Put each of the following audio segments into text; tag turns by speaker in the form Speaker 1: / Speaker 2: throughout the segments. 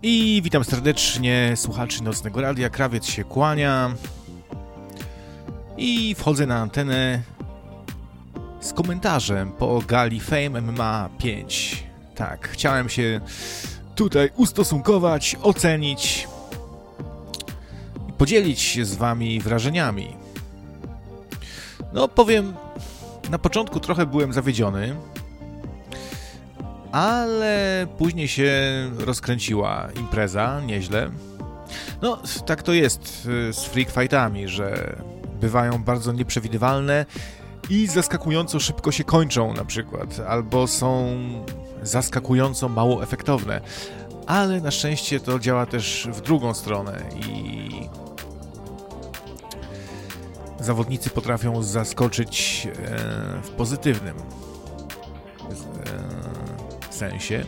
Speaker 1: I witam serdecznie słuchaczy Nocnego Radia. Krawiec się kłania. I wchodzę na antenę z komentarzem po gali Fame MMA 5. Tak, chciałem się tutaj ustosunkować, ocenić i podzielić się z wami wrażeniami. No powiem, na początku trochę byłem zawiedziony, ale później się rozkręciła impreza, nieźle. No, tak to jest z freak fightami, że bywają bardzo nieprzewidywalne i zaskakująco szybko się kończą na przykład, albo są zaskakująco mało efektowne. Ale na szczęście to działa też w drugą stronę i zawodnicy potrafią zaskoczyć w pozytywnym sensie.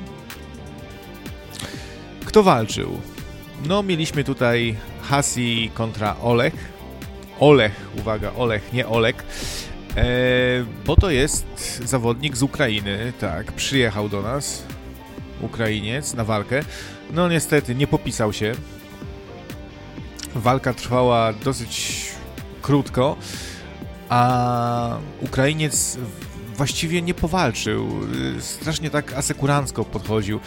Speaker 1: Kto walczył? No, mieliśmy tutaj Hasi kontra Olech. Uwaga, Olech, nie Olek. Bo to jest zawodnik z Ukrainy, tak, przyjechał do nas, Ukrainiec, na walkę. No niestety nie popisał się. Walka trwała dosyć krótko, a Ukrainiec właściwie nie powalczył. Strasznie tak asekurancko podchodził.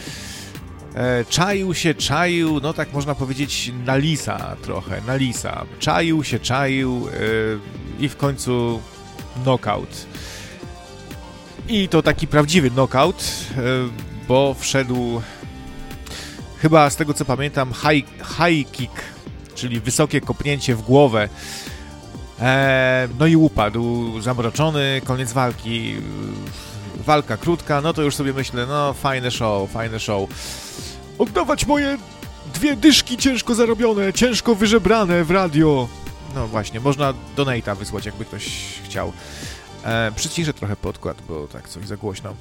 Speaker 1: Czaił, no tak można powiedzieć na lisa trochę, na lisa. Czaił i w końcu knockout. I to taki prawdziwy knockout, bo wszedł chyba z tego co pamiętam high kick, czyli wysokie kopnięcie w głowę. No i upadł, zamroczony, koniec walki. Walka krótka, no to już sobie myślę, no fajne show. Oddawać moje 2 dyszki ciężko zarobione, ciężko wyżebrane w radio. No właśnie, można donate'a wysłać, jakby ktoś chciał. Przyciszę trochę podkład, bo tak coś za głośno.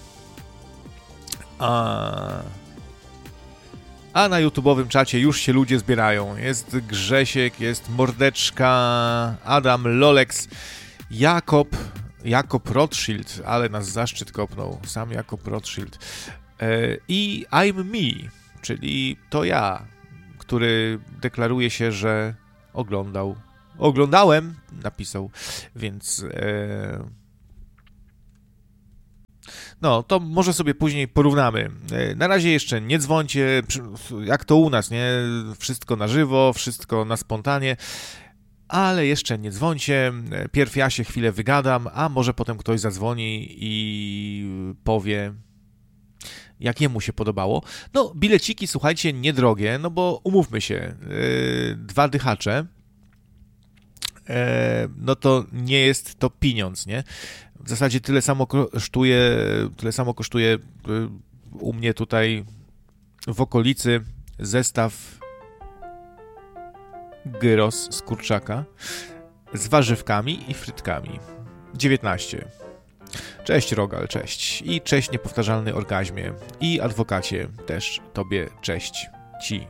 Speaker 1: A na YouTube'owym czacie już się ludzie zbierają. Jest Grzesiek, jest Mordeczka, Adam, Lolex, Jakob Rothschild, ale nas zaszczyt kopnął, sam Jakob Rothschild. I I'm me, czyli to ja, który deklaruje się, że oglądałem, napisał, więc no, to może sobie później porównamy. Na razie jeszcze nie dzwońcie, jak to u nas, nie? Wszystko na żywo, wszystko na spontanie, ale jeszcze nie dzwońcie. Pierw ja się chwilę wygadam, a może potem ktoś zadzwoni i powie, jak jemu się podobało. No, bileciki, słuchajcie, niedrogie, no bo umówmy się, 2 dychacze, no to nie jest to pieniądz, nie? W zasadzie tyle samo kosztuje u mnie tutaj w okolicy zestaw gyros z kurczaka z warzywkami i frytkami. 19. Cześć Rogal, cześć. I cześć niepowtarzalny orgazmie. I adwokacie też tobie cześć ci.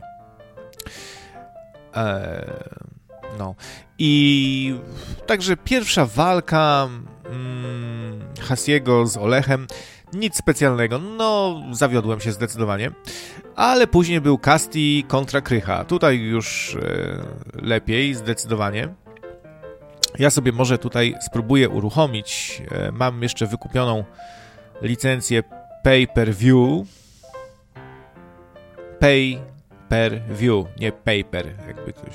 Speaker 1: No. I także pierwsza walka Hasiego z Olechem, nic specjalnego, no zawiodłem się zdecydowanie, ale później był Casti kontra Krycha, tutaj już lepiej, zdecydowanie. Ja sobie może tutaj spróbuję uruchomić, mam jeszcze wykupioną licencję pay-per-view, nie paper, jakby coś.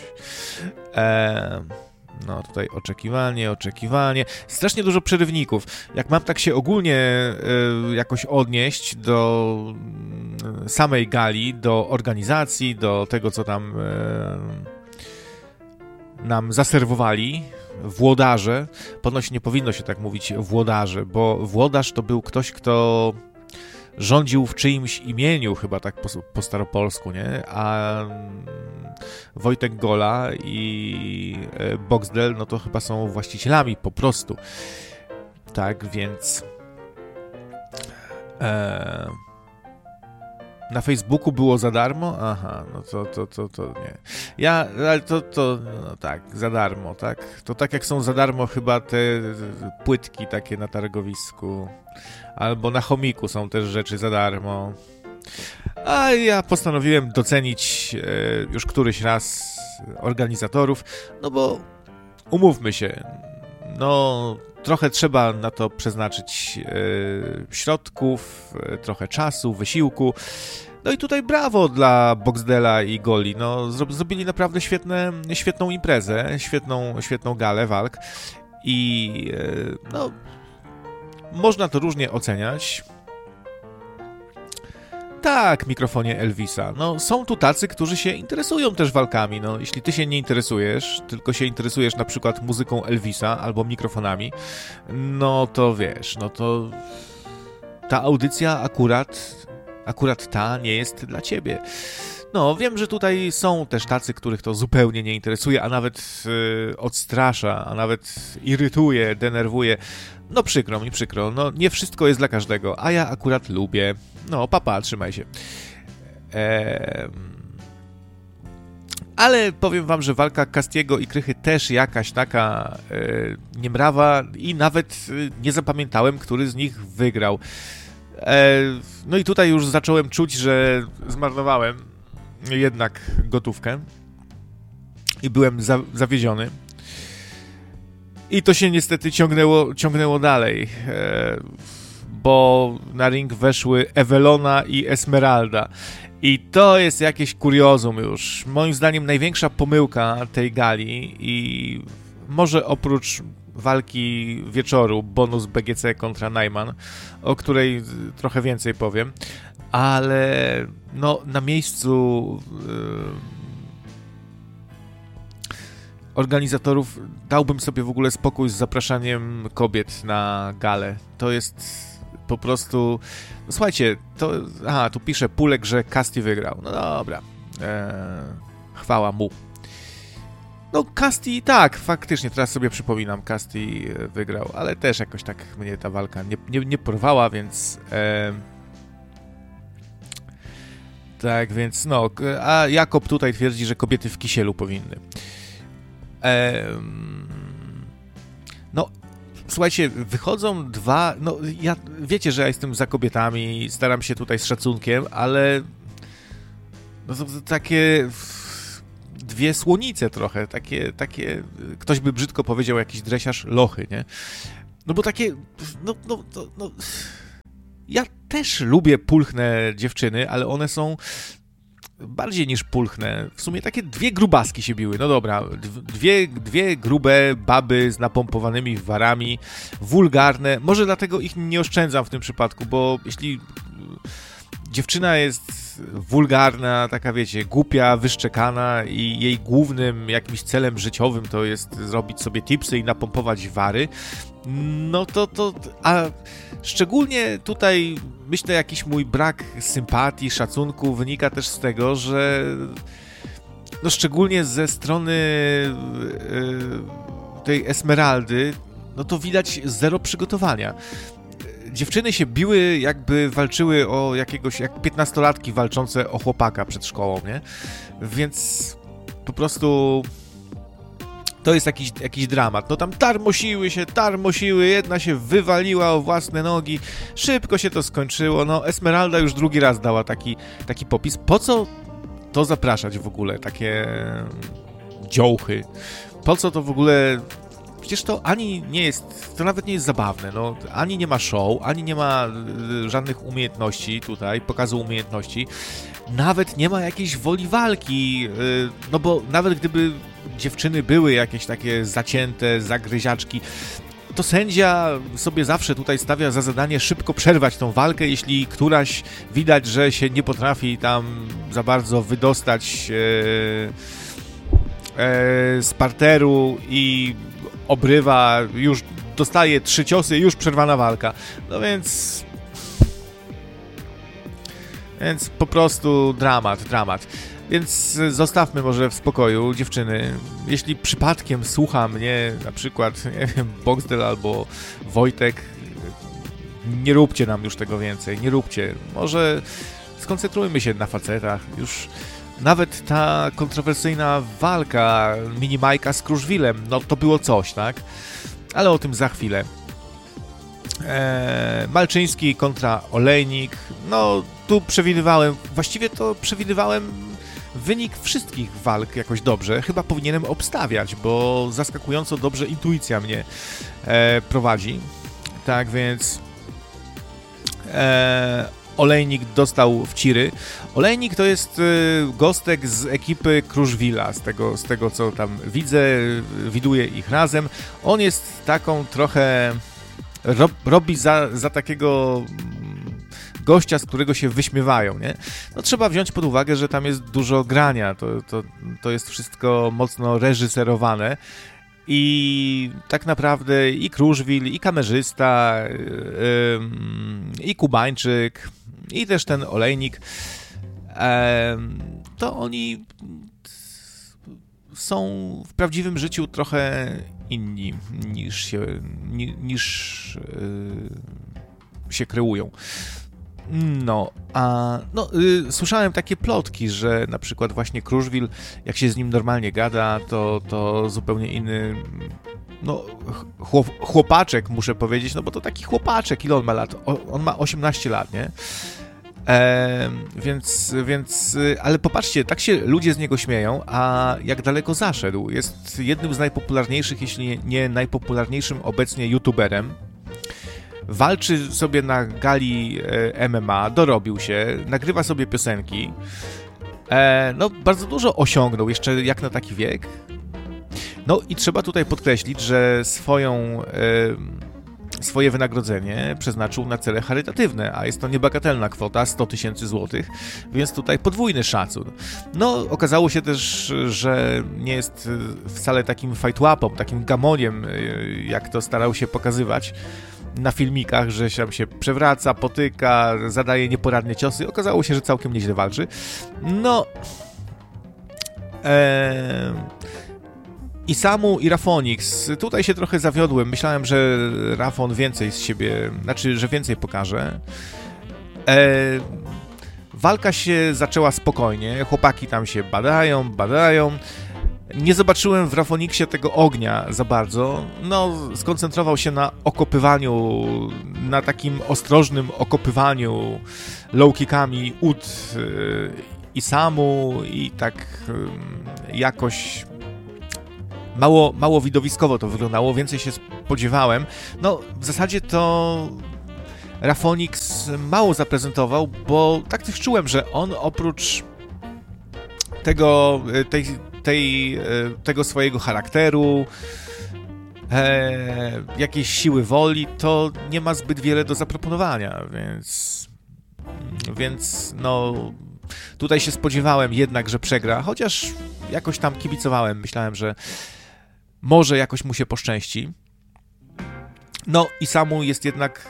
Speaker 1: No tutaj oczekiwanie. Strasznie dużo przerywników. Jak mam tak się ogólnie jakoś odnieść do samej gali, do organizacji, do tego, co tam nam zaserwowali włodarze. Ponoć nie powinno się tak mówić włodarze, bo włodarz to był ktoś, kto rządził w czyimś imieniu, chyba tak po staropolsku, nie? A Wojtek Gola i Boxdel, no to chyba są właścicielami po prostu. Tak, więc na Facebooku było za darmo? Aha, no to nie. Ale no tak, za darmo, tak? To tak jak są za darmo chyba te płytki takie na targowisku. Albo na Chomiku są też rzeczy za darmo. A ja postanowiłem docenić już któryś raz organizatorów, no bo umówmy się, no trochę trzeba na to przeznaczyć środków, trochę czasu, wysiłku. No i tutaj brawo dla Boxdela i Goli. No, zrobili naprawdę świetną imprezę, świetną galę walk i no, można to różnie oceniać. Tak, mikrofonie Elvisa. No, są tu tacy, którzy się interesują też walkami. No, jeśli ty się nie interesujesz, tylko się interesujesz na przykład muzyką Elvisa albo mikrofonami, no to wiesz, no to ta audycja akurat ta nie jest dla ciebie. No, wiem, że tutaj są też tacy, których to zupełnie nie interesuje, a nawet odstrasza, a nawet irytuje, denerwuje. No przykro mi, no nie wszystko jest dla każdego, a ja akurat lubię. No, papa, trzymaj się. Ale powiem wam, że walka Castiego i Krychy też jakaś taka niemrawa i nawet nie zapamiętałem, który z nich wygrał. No i tutaj już zacząłem czuć, że zmarnowałem jednak gotówkę i byłem zawieziony. I to się niestety ciągnęło dalej, bo na ring weszły Ewelona i Esmeralda. I to jest jakieś kuriozum już. Moim zdaniem największa pomyłka tej gali i może oprócz walki wieczoru, bonus BGC kontra Najman, o której trochę więcej powiem, ale no na miejscu organizatorów dałbym sobie w ogóle spokój z zapraszaniem kobiet na galę. To jest po prostu... No, słuchajcie, to... Aha, tu pisze Pulek, że Casti wygrał. No dobra. Chwała mu. No Casti tak, faktycznie, teraz sobie przypominam, Casti wygrał, ale też jakoś tak mnie ta walka nie porwała, więc... tak, więc no, a Jakob tutaj twierdzi, że kobiety w kisielu powinny. No, słuchajcie, wychodzą dwa, no ja, wiecie, że ja jestem za kobietami, staram się tutaj z szacunkiem, ale no to takie dwie słonice trochę, takie, ktoś by brzydko powiedział, jakiś dresiarz, lochy, nie? No bo takie, no. Ja też lubię pulchne dziewczyny, ale one są bardziej niż pulchne. W sumie takie dwie grubaski się biły. No dobra, dwie grube baby z napompowanymi warami, wulgarne. Może dlatego ich nie oszczędzam w tym przypadku, bo jeśli dziewczyna jest wulgarna, taka wiecie, głupia, wyszczekana i jej głównym jakimś celem życiowym to jest zrobić sobie tipsy i napompować wary, no to a szczególnie tutaj myślę jakiś mój brak sympatii, szacunku wynika też z tego, że no szczególnie ze strony tej Esmeraldy, no to widać zero przygotowania. Dziewczyny się biły, jakby walczyły o jakiegoś, jak 15-latki walczące o chłopaka przed szkołą, nie? Więc po prostu to jest jakiś dramat. No tam tarmosiły, jedna się wywaliła o własne nogi, szybko się to skończyło, no Esmeralda już drugi raz dała taki popis. Po co to zapraszać w ogóle, takie dziołchy? Po co to w ogóle... Przecież to ani nie jest, to nawet nie jest zabawne, no, ani nie ma show, ani nie ma żadnych umiejętności tutaj, pokazu umiejętności, nawet nie ma jakiejś woli walki, no bo nawet gdyby dziewczyny były jakieś takie zacięte, zagryziaczki, to sędzia sobie zawsze tutaj stawia za zadanie szybko przerwać tą walkę, jeśli któraś widać, że się nie potrafi tam za bardzo wydostać z parteru i obrywa, już dostaje 3 ciosy, już przerwana walka. No więc po prostu dramat. Więc zostawmy może w spokoju dziewczyny. Jeśli przypadkiem słucha mnie na przykład, nie wiem, Boxdel albo Wojtek, nie róbcie nam już tego więcej, nie róbcie. Może skoncentrujmy się na facetach. Już nawet ta kontrowersyjna walka Mini Majka z Kruszwilem, no to było coś, tak? Ale o tym za chwilę. Malczyński kontra Olejnik, no tu przewidywałem, właściwie to przewidywałem wynik wszystkich walk jakoś dobrze. Chyba powinienem obstawiać, bo zaskakująco dobrze intuicja mnie prowadzi. Tak więc Olejnik dostał w ciry. Olejnik to jest gostek z ekipy Kruszwila, z tego co tam widzę, widuję ich razem. On jest taką trochę... robi za takiego gościa, z którego się wyśmiewają, nie? No trzeba wziąć pod uwagę, że tam jest dużo grania, to jest wszystko mocno reżyserowane i tak naprawdę i Kruszwil, i kamerzysta, i Kubańczyk, i też ten Olejnik, to oni są w prawdziwym życiu trochę inni niż się kreują. Słyszałem takie plotki, że na przykład właśnie Kruszwil, jak się z nim normalnie gada, to zupełnie inny, chłopaczek, muszę powiedzieć, no bo to taki chłopaczek, ile on ma lat? On ma 18 lat, nie? Ale popatrzcie, tak się ludzie z niego śmieją, a jak daleko zaszedł. Jest jednym z najpopularniejszych, jeśli nie najpopularniejszym obecnie youtuberem. Walczy sobie na gali MMA, dorobił się, nagrywa sobie piosenki. Bardzo dużo osiągnął, jeszcze jak na taki wiek. No i trzeba tutaj podkreślić, że swoje wynagrodzenie przeznaczył na cele charytatywne, a jest to niebagatelna kwota, 100 000 złotych, więc tutaj podwójny szacun. No, okazało się też, że nie jest wcale takim fajtłapą, takim gamoniem, jak to starał się pokazywać na filmikach, że się przewraca, potyka, zadaje nieporadne ciosy. Okazało się, że całkiem nieźle walczy. I Samu i Rafonix. Tutaj się trochę zawiodłem. Myślałem, że Rafon więcej z siebie, że więcej pokaże. Walka się zaczęła spokojnie. Chłopaki tam się badają. Nie zobaczyłem w Rafonixie tego ognia za bardzo. Skoncentrował się na okopywaniu, na takim ostrożnym okopywaniu low-kickami ud i Samu i tak jakoś mało widowiskowo to wyglądało, więcej się spodziewałem. W zasadzie to Rafonix mało zaprezentował, bo tak też czułem, że on oprócz tego swojego charakteru, jakiejś siły woli, to nie ma zbyt wiele do zaproponowania, więc tutaj się spodziewałem jednak, że przegra, chociaż jakoś tam kibicowałem, myślałem, że może jakoś mu się poszczęści. I Samu jest jednak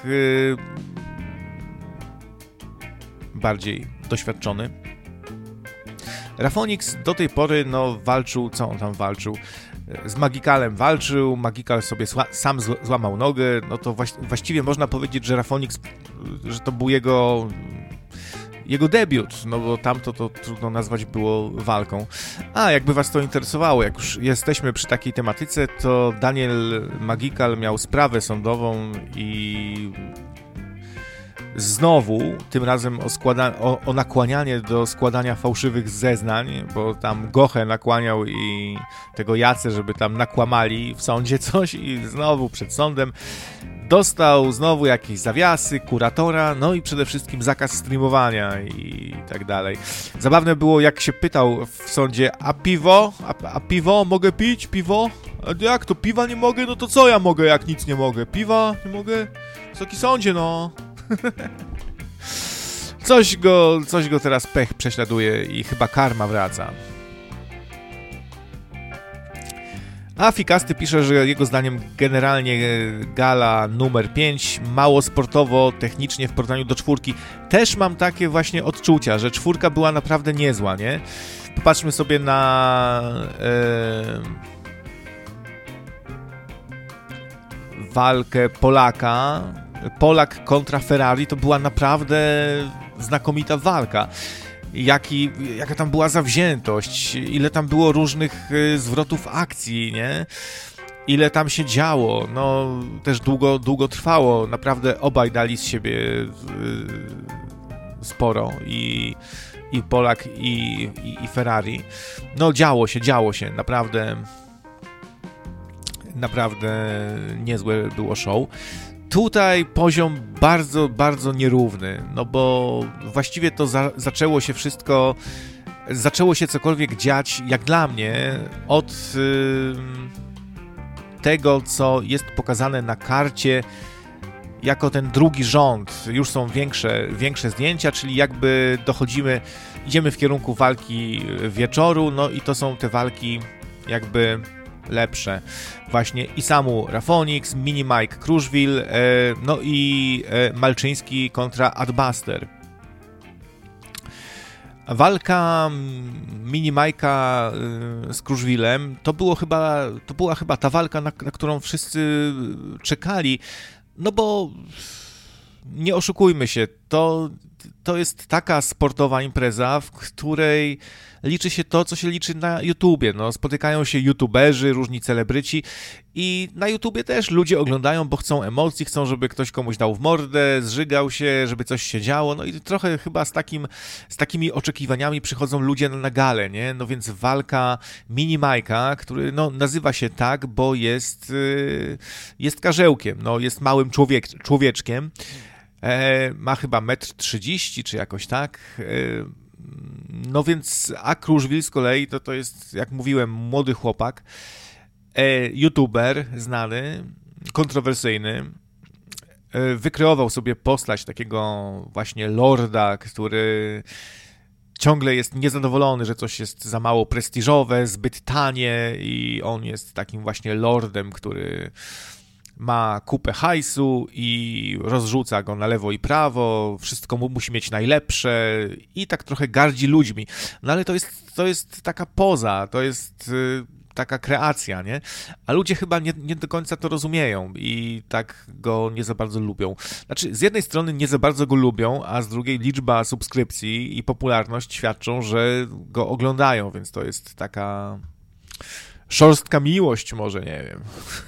Speaker 1: bardziej doświadczony. Rafonix do tej pory walczył, co on tam walczył? Z Magikalem walczył, Magikal sobie sam złamał nogę, to właściwie można powiedzieć, że Rafonix, że to był jego debiut, bo tamto to trudno nazwać było walką. A jakby was to interesowało, jak już jesteśmy przy takiej tematyce, to Daniel Magikal miał sprawę sądową i znowu, tym razem o nakłanianie do składania fałszywych zeznań, bo tam Gochę nakłaniał i tego Jacę, żeby tam nakłamali w sądzie coś i znowu przed sądem dostał znowu jakieś zawiasy, kuratora, i przede wszystkim zakaz streamowania i tak dalej. Zabawne było, jak się pytał w sądzie, a piwo? A piwo? Mogę pić? Piwo? A jak to piwa nie mogę? To co ja mogę, jak nic nie mogę? Piwa nie mogę? Wysoki sądzie, Coś go teraz pech prześladuje i chyba karma wraca. A Fikasty pisze, że jego zdaniem generalnie gala numer 5 mało sportowo, technicznie w porównaniu do 4. Też mam takie właśnie odczucia, że 4 była naprawdę niezła, nie? Popatrzmy sobie na walkę Polaka. Polak kontra Ferrari to była naprawdę znakomita walka. Jaka tam była zawziętość, ile tam było różnych zwrotów akcji, nie? Ile tam się działo, też długo trwało, naprawdę obaj dali z siebie sporo i Polak i Ferrari. No działo się, naprawdę niezłe było show. Tutaj poziom bardzo, bardzo nierówny, no bo właściwie to zaczęło się cokolwiek dziać, jak dla mnie, od tego, co jest pokazane na karcie jako ten drugi rząd. Już są większe zdjęcia, czyli jakby idziemy w kierunku walki wieczoru, no i to są te walki jakby lepsze. Właśnie Isamu Rafonix, Mini Mike Kruszwil, no i Malczyński kontra Adbuster. Walka Mini Mike'a z Kruszwilem to była chyba ta walka, na którą wszyscy czekali, no bo nie oszukujmy się, to jest taka sportowa impreza, w której liczy się to, co się liczy na YouTubie. No, spotykają się YouTuberzy, różni celebryci i na YouTubie też ludzie oglądają, bo chcą emocji, chcą, żeby ktoś komuś dał w mordę, zżygał się, żeby coś się działo. No i trochę chyba z takimi oczekiwaniami przychodzą ludzie na galę, nie? No więc walka Mini Mike'a, który no, nazywa się tak, bo jest karzełkiem, no, jest małym człowieczkiem. Ma chyba 1,30 m czy jakoś tak. No więc, a Kruszwil z kolei to jest, jak mówiłem, młody chłopak, youtuber znany, kontrowersyjny, wykreował sobie postać takiego właśnie lorda, który ciągle jest niezadowolony, że coś jest za mało prestiżowe, zbyt tanie i on jest takim właśnie lordem, który ma kupę hajsu i rozrzuca go na lewo i prawo, wszystko musi mieć najlepsze i tak trochę gardzi ludźmi. No ale to jest taka poza, to jest taka kreacja, nie? A ludzie chyba nie do końca to rozumieją i tak go nie za bardzo lubią. Znaczy, z jednej strony nie za bardzo go lubią, a z drugiej liczba subskrypcji i popularność świadczą, że go oglądają, więc to jest taka szorstka miłość może, nie wiem.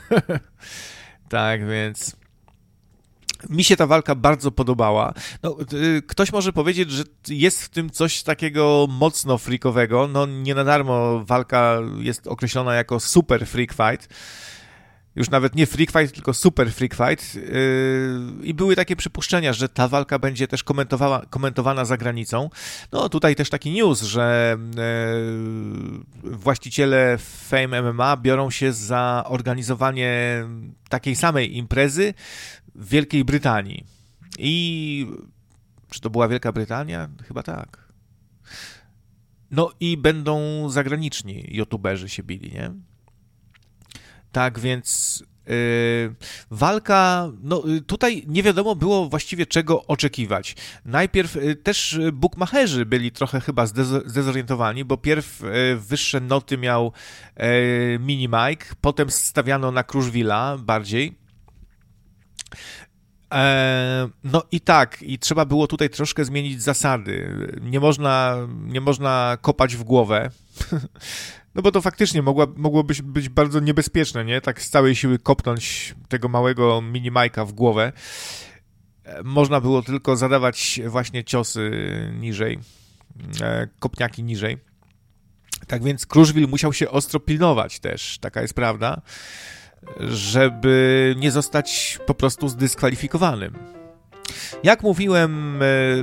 Speaker 1: Tak, więc mi się ta walka bardzo podobała. No, ktoś może powiedzieć, że jest w tym coś takiego mocno freakowego. No, nie na darmo walka jest określona jako super freak fight. Już nawet nie freak fight, tylko super freak fight. I były takie przypuszczenia, że ta walka będzie też komentowana za granicą. No tutaj też taki news, że właściciele Fame MMA biorą się za organizowanie takiej samej imprezy w Wielkiej Brytanii. I czy to była Wielka Brytania? Chyba tak. No i będą zagraniczni youtuberzy się bili, nie? Tak więc walka, no tutaj nie wiadomo było właściwie czego oczekiwać. Najpierw też bookmacherzy byli trochę chyba zdezorientowani, bo pierw wyższe noty miał Mini Mike, potem stawiano na Kruszwila bardziej. No i tak, i trzeba było tutaj troszkę zmienić zasady. Nie można kopać w głowę. No bo to faktycznie mogłoby być bardzo niebezpieczne, nie? Tak z całej siły kopnąć tego małego Mini Mike'a w głowę. Można było tylko zadawać właśnie ciosy niżej, kopniaki niżej. Tak więc Kruszwil musiał się ostro pilnować też, taka jest prawda, żeby nie zostać po prostu zdyskwalifikowanym. Jak mówiłem,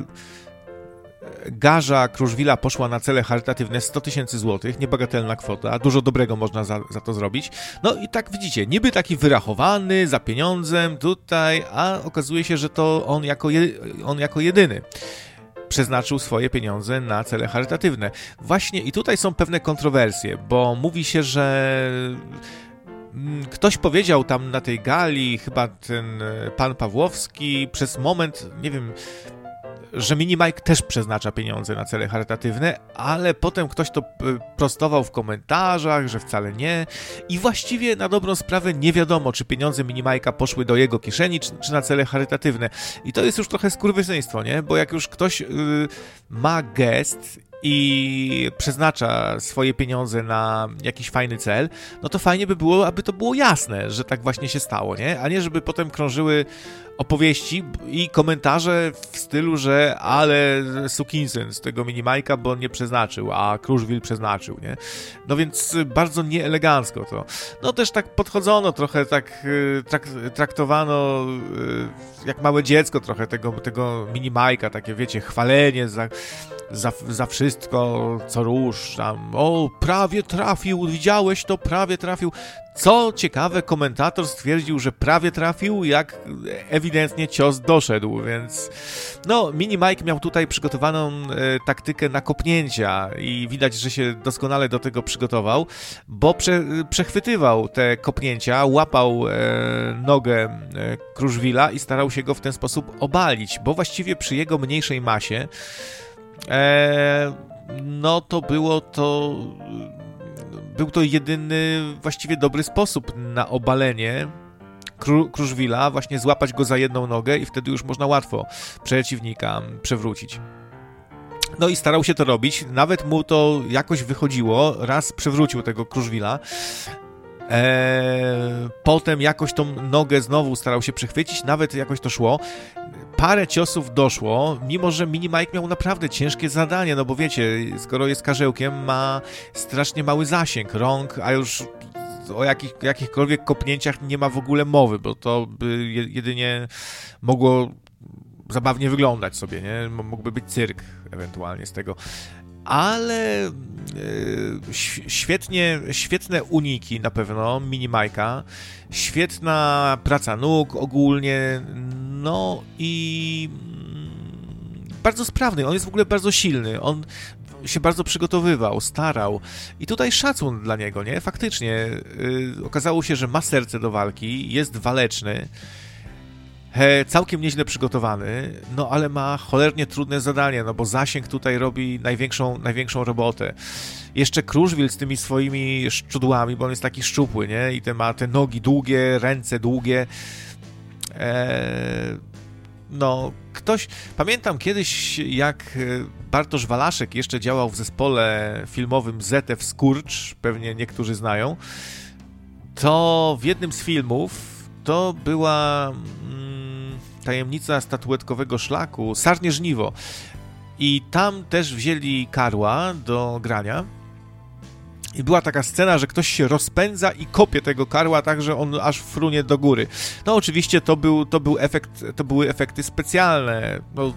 Speaker 1: garza Kruszwila poszła na cele charytatywne 100 000 złotych, niebagatelna kwota, dużo dobrego można za to zrobić. No i tak widzicie, niby taki wyrachowany, za pieniądzem tutaj, a okazuje się, że to on jako jedyny przeznaczył swoje pieniądze na cele charytatywne. Właśnie i tutaj są pewne kontrowersje, bo mówi się, że ktoś powiedział tam na tej gali, chyba ten pan Pawłowski, przez moment, nie wiem, że Mini Mike też przeznacza pieniądze na cele charytatywne, ale potem ktoś to prostował w komentarzach, że wcale nie. I właściwie na dobrą sprawę nie wiadomo, czy pieniądze Mini Mike'a poszły do jego kieszeni, czy na cele charytatywne. I to jest już trochę skurwysyństwo, nie? Bo jak już ktoś ma gest i przeznacza swoje pieniądze na jakiś fajny cel, no to fajnie by było, aby to było jasne, że tak właśnie się stało, nie? A nie, żeby potem krążyły opowieści i komentarze w stylu, że ale sukinsyn z tego Minimajka, bo on nie przeznaczył, a Kruszwil przeznaczył, nie? No więc bardzo nieelegancko to. No też tak podchodzono, trochę tak traktowano jak małe dziecko trochę tego Minimajka, takie wiecie, chwalenie za wszystko, co rusz, tam, o, prawie trafił, widziałeś to, prawie trafił. Co ciekawe, komentator stwierdził, że prawie trafił, jak ewidentnie cios doszedł, więc no, Minimajk miał tutaj przygotowaną taktykę nakopnięcia i widać, że się doskonale do tego przygotował, bo przechwytywał te kopnięcia, łapał nogę Kruszwila i starał się go w ten sposób obalić, bo właściwie przy jego mniejszej masie no to był to jedyny właściwie dobry sposób na obalenie Kruszwila, właśnie złapać go za jedną nogę i wtedy już można łatwo przeciwnika przewrócić. No i starał się to robić, nawet mu to jakoś wychodziło, raz przewrócił tego Kruszwila, potem jakoś tą nogę znowu starał się przechwycić, nawet jakoś to szło. Parę ciosów doszło, mimo że Minimajk miał naprawdę ciężkie zadanie, no bo wiecie, skoro jest karzełkiem, ma strasznie mały zasięg rąk, a już o jakichkolwiek kopnięciach nie ma w ogóle mowy, bo to by jedynie mogło zabawnie wyglądać sobie, nie? Mógłby być cyrk ewentualnie z tego. Ale świetne uniki na pewno Minimajka, świetna praca nóg ogólnie, no i bardzo sprawny, on jest w ogóle bardzo silny, on się bardzo przygotowywał, starał i tutaj szacun dla niego, nie? Faktycznie okazało się, że ma serce do walki, jest waleczny, całkiem nieźle przygotowany, no ale ma cholernie trudne zadanie, no bo zasięg tutaj robi największą robotę. Jeszcze Kruszwil z tymi swoimi szczudłami, bo on jest taki szczupły, nie? I ma te nogi długie, ręce długie. No, pamiętam kiedyś, jak Bartosz Walaszek jeszcze działał w zespole filmowym ZF Skurcz, pewnie niektórzy znają, to w jednym z filmów to była tajemnica statuetkowego szlaku, Sarnie Żniwo. I tam też wzięli Karła do grania. I była taka scena, że ktoś się rozpędza i kopie tego Karła tak, że on aż frunie do góry. No oczywiście to były efekty specjalne. No,